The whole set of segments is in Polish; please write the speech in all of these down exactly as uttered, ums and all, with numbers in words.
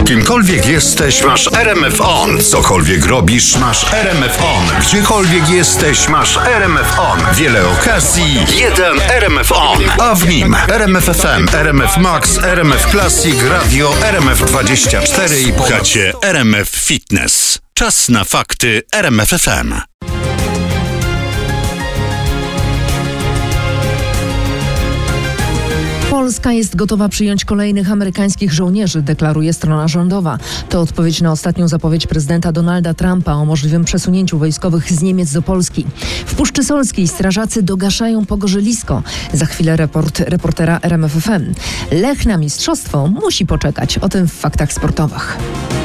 Kimkolwiek jesteś, masz R M F On. Cokolwiek robisz, masz R M F On. Gdziekolwiek jesteś, masz R M F On. Wiele okazji, jeden R M F On. A w nim R M F F M, R M F Max, R M F Classic, Radio R M F dwadzieścia cztery i słuchacie R M F Fitness. Czas na fakty R M F F M. Polska jest gotowa przyjąć kolejnych amerykańskich żołnierzy, deklaruje strona rządowa. To odpowiedź na ostatnią zapowiedź prezydenta Donalda Trumpa o możliwym przesunięciu wojskowych z Niemiec do Polski. W Puszczy Solskiej strażacy dogaszają pogorzelisko. Za chwilę report reportera R M F F M. Lech na mistrzostwo musi poczekać. O tym w faktach sportowych.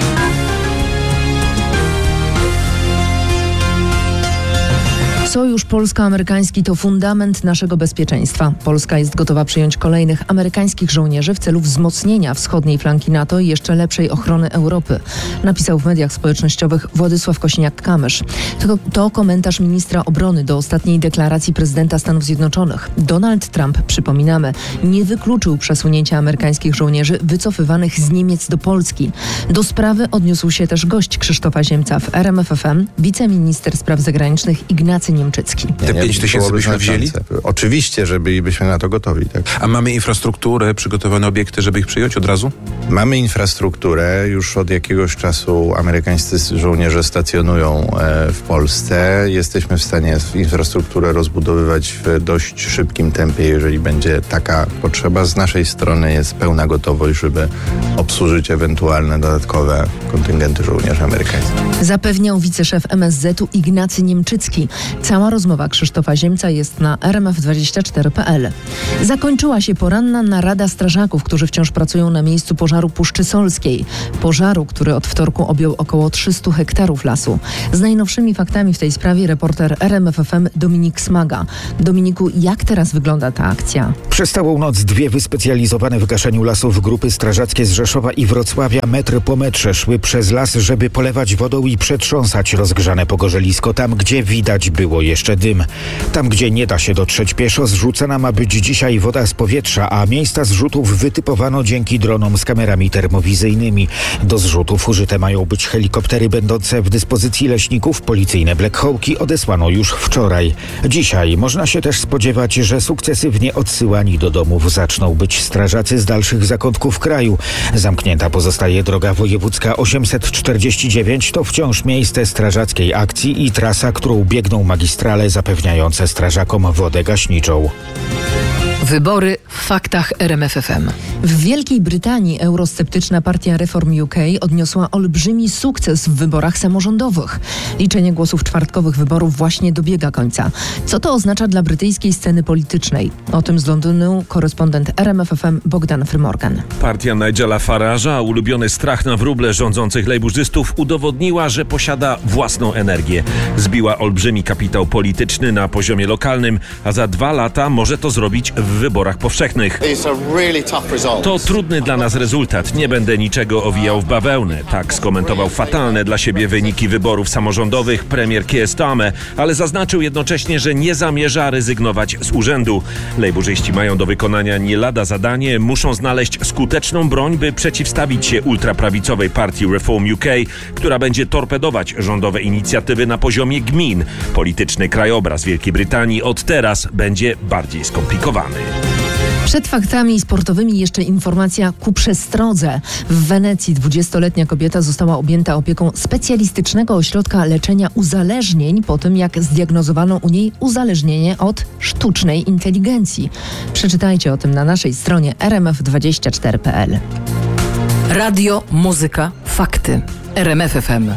Sojusz polsko-amerykański to fundament naszego bezpieczeństwa. Polska jest gotowa przyjąć kolejnych amerykańskich żołnierzy w celu wzmocnienia wschodniej flanki NATO i jeszcze lepszej ochrony Europy, napisał w mediach społecznościowych Władysław Kosiniak-Kamysz. To, to komentarz ministra obrony do ostatniej deklaracji prezydenta Stanów Zjednoczonych. Donald Trump, przypominamy, nie wykluczył przesunięcia amerykańskich żołnierzy wycofywanych z Niemiec do Polski. Do sprawy odniósł się też gość Krzysztofa Ziemca w R M F F M, wiceminister spraw zagranicznych Ignacy Niemczycki. Te pięć tysięcy byśmy wzięli? Oczywiście, że bylibyśmy na to gotowi. Tak. A mamy infrastrukturę, przygotowane obiekty, żeby ich przyjąć od razu? Mamy infrastrukturę. Już od jakiegoś czasu amerykańscy żołnierze stacjonują w Polsce. Jesteśmy w stanie infrastrukturę rozbudowywać w dość szybkim tempie, jeżeli będzie taka potrzeba. Z naszej strony jest pełna gotowość, żeby obsłużyć ewentualne dodatkowe kontyngenty żołnierzy amerykańskich. Zapewniał wiceszef M S Z-u Ignacy Niemczycki. Cała rozmowa Krzysztofa Ziemca jest na R M F dwadzieścia cztery kropka p l. Zakończyła się poranna narada strażaków, którzy wciąż pracują na miejscu pożaru Puszczy Solskiej. Pożaru, który od wtorku objął około trzysta hektarów lasu. Z najnowszymi faktami w tej sprawie reporter R M F F M Dominik Smaga. Dominiku, jak teraz wygląda ta akcja? Przez całą noc dwie wyspecjalizowane w gaszeniu lasów grupy strażackie z Rzeszowa i Wrocławia metr po metrze szły przez las, żeby polewać wodą i przetrząsać rozgrzane pogorzelisko tam, gdzie widać było jeszcze dym. Tam, gdzie nie da się dotrzeć pieszo, zrzucana ma być dzisiaj woda z powietrza, a miejsca zrzutów wytypowano dzięki dronom z kamerami termowizyjnymi. Do zrzutów użyte mają być helikoptery będące w dyspozycji leśników. Policyjne Black Hawki odesłano już wczoraj. Dzisiaj można się też spodziewać, że sukcesywnie odsyłani do domów zaczną być strażacy z dalszych zakątków kraju. Zamknięta pozostaje droga wojewódzka osiemset czterdzieści dziewięć. To wciąż miejsce strażackiej akcji i trasa, którą biegną magistrale zapewniające strażakom wodę gaśniczą. Wybory w faktach R M F F M. W Wielkiej Brytanii eurosceptyczna partia Reform U K odniosła olbrzymi sukces w wyborach samorządowych. Liczenie głosów czwartkowych wyborów właśnie dobiega końca. Co to oznacza dla brytyjskiej sceny politycznej? O tym z Londynu korespondent R M F F M Bogdan Frymorgan. Partia Nigela Farage'a, ulubiony strach na wróble rządzących lejburzystów, udowodniła, że posiada własną energię. Zbiła olbrzymi kapitał polityczny na poziomie lokalnym, a za dwa lata może to zrobić w wyborach powszechnych. To trudny dla nas rezultat. Nie będę niczego owijał w bawełnę. Tak skomentował fatalne dla siebie wyniki wyborów samorządowych premier Keir Starmer, ale zaznaczył jednocześnie, że nie zamierza rezygnować z urzędu. Lejburzyści mają do wykonania nie lada zadanie. Muszą znaleźć skuteczną broń, by przeciwstawić się ultraprawicowej partii Reform U K, która będzie torpedować rządowe inicjatywy na poziomie gmin. Polityczny krajobraz Wielkiej Brytanii od teraz będzie bardziej skomplikowany. Przed faktami sportowymi jeszcze informacja ku przestrodze. W Wenecji dwudziestoletnia kobieta została objęta opieką specjalistycznego ośrodka leczenia uzależnień po tym, jak zdiagnozowano u niej uzależnienie od sztucznej inteligencji. Przeczytajcie o tym na naszej stronie R M F dwadzieścia cztery kropka p l. Radio, muzyka, fakty. R M F F M.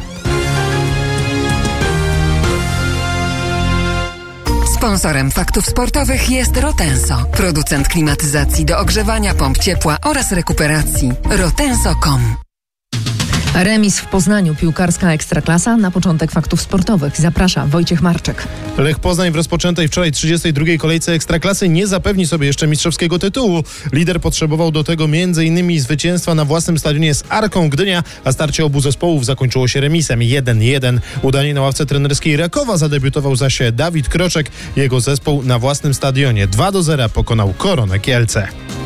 Sponsorem faktów sportowych jest Rotenso, producent klimatyzacji do ogrzewania, pomp ciepła oraz rekuperacji. rotenso kropka com. Remis w Poznaniu, piłkarska ekstraklasa. Na początek faktów sportowych zaprasza Wojciech Marczek. Lech Poznań w rozpoczętej wczoraj trzydziestej drugiej kolejce ekstraklasy nie zapewni sobie jeszcze mistrzowskiego tytułu. Lider potrzebował do tego między innymi zwycięstwa na własnym stadionie z Arką Gdynia, a starcie obu zespołów zakończyło się remisem jeden jeden. Udanie na ławce trenerskiej Rakowa zadebiutował zaś Dawid Kroczek. Jego zespół na własnym stadionie dwa do zera pokonał Koronę Kielce.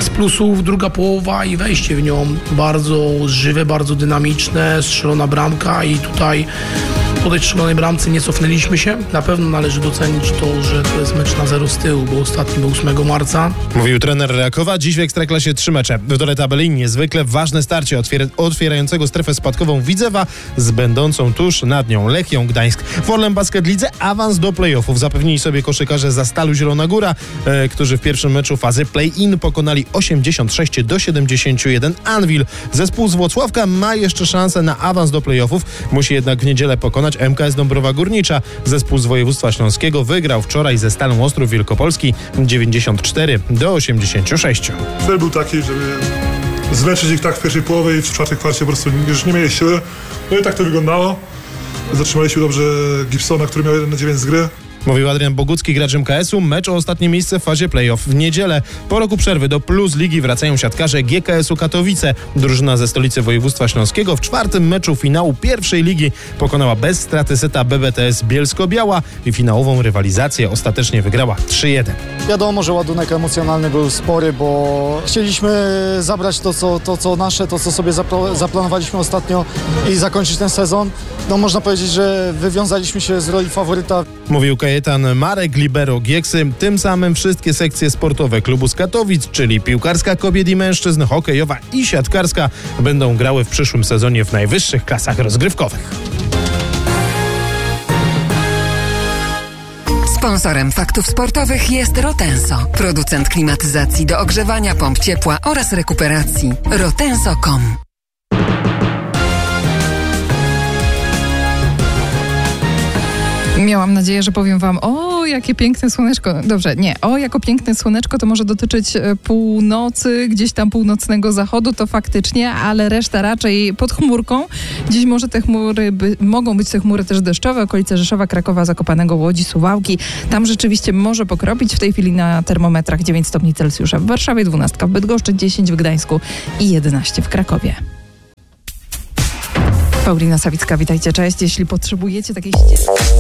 Z plusów druga połowa i wejście w nią. Bardzo żywe, bardzo dynamiczne, strzelona bramka i tutaj po tej strzelonej bramce nie cofnęliśmy się. Na pewno należy docenić to, że to jest mecz na zero z tyłu, bo ostatni był ósmego marca. Mówił trener Rakowa. Dziś w Ekstraklasie trzy mecze. W dole tabeli niezwykle ważne starcie otwier- otwierającego strefę spadkową Widzewa z będącą tuż nad nią Lechią Gdańsk. W Orlen Basket Lidze awans do playoffów zapewnili sobie koszykarze za Stalu Zielona Góra, e, którzy w pierwszym meczu fazy play-in pokonali osiemdziesiąt sześć do siedemdziesięciu jeden Anwil. Zespół z Włocławka ma jeszcze szansę na awans do playoffów. Musi jednak w niedzielę pokonać M K S Dąbrowa Górnicza. Zespół z województwa śląskiego wygrał wczoraj ze Stalą Ostrów Wielkopolski dziewięćdziesiąt cztery do osiemdziesięciu sześciu. Cel był taki, żeby zmęczyć ich tak w pierwszej połowie i w czwartej kwarcie po prostu już nie mieli siły. No i tak to wyglądało. Zatrzymaliśmy dobrze Gibsona, który miał jeden na dziewięć z gry. Mówił Adrian Bogucki, gracz M K S-u. Mecz o ostatnie miejsce w fazie playoff. W niedzielę po roku przerwy do Plus Ligi wracają siatkarze G K S-u Katowice. Drużyna ze stolicy województwa śląskiego w czwartym meczu finału pierwszej ligi pokonała bez straty seta B B T S Bielsko-Biała i finałową rywalizację ostatecznie wygrała trzy jeden. Wiadomo, że ładunek emocjonalny był spory, bo chcieliśmy zabrać to, co, to, co nasze, to, co sobie zapl- zaplanowaliśmy ostatnio i zakończyć ten sezon. No można powiedzieć, że wywiązaliśmy się z roli faworyta. Mówił Kajetan Marek, libero Gieksy. Tym samym wszystkie sekcje sportowe klubu z Katowic, czyli piłkarska kobiet i mężczyzn, hokejowa i siatkarska, będą grały w przyszłym sezonie w najwyższych klasach rozgrywkowych. Sponsorem Faktów Sportowych jest Rotenso, producent klimatyzacji do ogrzewania, pomp ciepła oraz rekuperacji. rotenso kropka com. Miałam nadzieję, że powiem wam, o jakie piękne słoneczko. Dobrze, nie, o jako piękne słoneczko to może dotyczyć północy, gdzieś tam północnego zachodu, to faktycznie, ale reszta raczej pod chmurką. Dziś może te chmury, by, mogą być te chmury też deszczowe, okolice Rzeszowa, Krakowa, Zakopanego, Łodzi, Suwałki. Tam rzeczywiście może pokropić. W tej chwili na termometrach dziewięć stopni Celsjusza. W Warszawie dwanaście, w Bydgoszczy dziesięć, w Gdańsku i jedenaście w Krakowie. Paulina Sawicka, witajcie, cześć. Jeśli potrzebujecie takiej ścieżki...